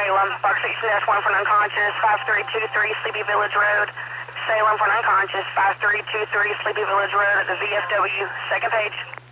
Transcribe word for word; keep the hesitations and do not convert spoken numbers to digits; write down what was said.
Salem. Box sixteen dash one for an unconscious, five three two three Sleepy Village Road. Salem for an unconscious, five three two three Sleepy Village Road at the V F W. Second page.